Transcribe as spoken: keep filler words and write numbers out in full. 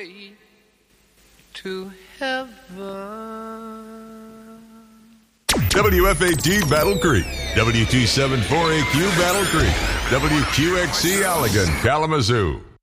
way to heaven. W F A T Battle Creek, W two seven four A Q Battle Creek, W Q X C Allegan, Kalamazoo.